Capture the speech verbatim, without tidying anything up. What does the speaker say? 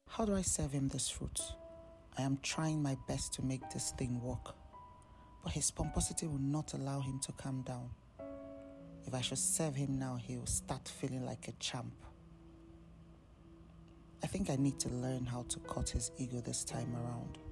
How do I serve him this fruit? I am trying my best to make this thing work, but his pomposity will not allow him to calm down. If I should serve him now, he will start feeling like a champ. I think I need to learn how to cut his ego this time around.